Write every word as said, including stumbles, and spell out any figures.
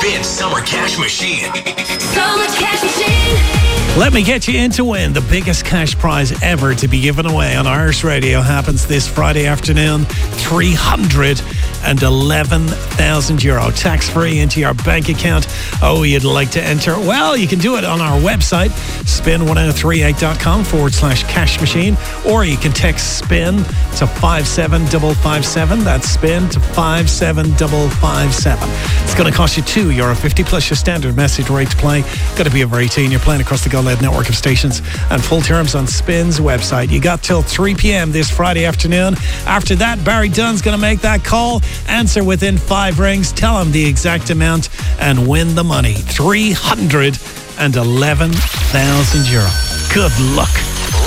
Spin Summer Cash Machine. Summer Cash Machine. Let me get you in to win. The biggest cash prize ever to be given away on Irish Radio happens this Friday afternoon. three hundred eleven thousand euro tax-free into your bank account. Oh, you'd like to enter? Well, you can do it on our website, spin ten thirty-eight dot com forward slash cash machine, or you can text SPIN to five seven five five seven. That's SPIN to five seven five five seven. It's going to cost you two euro fifty plus your standard message rate to play. Got to be over eighteen. You're playing across the Go Loud network of stations, and full terms on Spin's website. You got till three p.m. this Friday afternoon. After that, Barry Dunn's going to make that call. Answer within five rings. Tell him the exact amount and win the money. three hundred eleven thousand euro. Good luck.